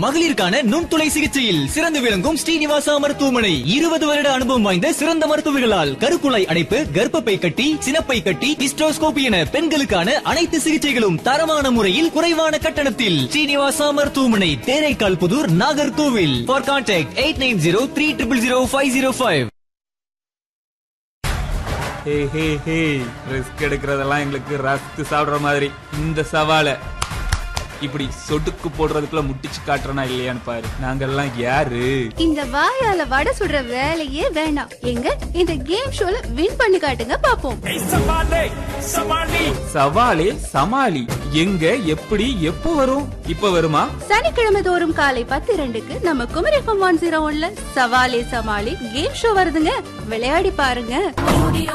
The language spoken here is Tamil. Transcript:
மகளிருக்கான நுண்துளை சிகிச்சையில் சிறந்து விளங்கும் ஸ்ரீனிவாசா மருத்துவமனை 20 வருட அனுபவம் வாய்ந்த சிறந்த மருத்துவர்களால் கருக்குழாய் அடைப்பு, கர்ப்பப்பை கட்டி, சினப்பை கட்டி, ஹிஸ்டோஸ்கோபி என பெண்களுக்கான அனைத்து சிகிச்சைகளும் தரமான முறையில் குறைவான கட்டணத்தில். ஸ்ரீனிவாசா மருத்துவமனை, Theraikkal Pudur, Nagercoil. For contact 8903000505. Risk எடுக்கிறதெல்லாம் எங்களுக்கு ரஸ்க் சாப்பிடுற மாதிரி. இந்த சவாலை இப்படி சொடுக்கு போடுறதுக்குள்ள முட்டிச்சு காட்டுறனா இல்லையான்னு பாரு. நாங்கெல்லாம் யாரு? இந்த வாயால வடை சுடுற வேலையே வேண்டாம். எங்க இந்த கேம் ஷோல வின் பண்ணி காட்டுங்க பாப்போம். சவாலே சமாளி. எங்க, எப்படி, எப்போ வரும்? இப்ப வருமா? சனிக்கிழமை தோறும் காலை 10:02க்கு நம்ம குமரி FM 101ல சவாலே சமாளி கேம் ஷோ வருதுங்க. விளையாடி பாருங்க.